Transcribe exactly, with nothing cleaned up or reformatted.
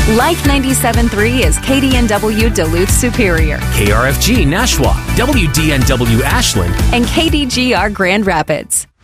Like ninety-seven point three is K D N W Duluth Superior, K R F G Nashua, W D N W Ashland, and K D G R Grand Rapids.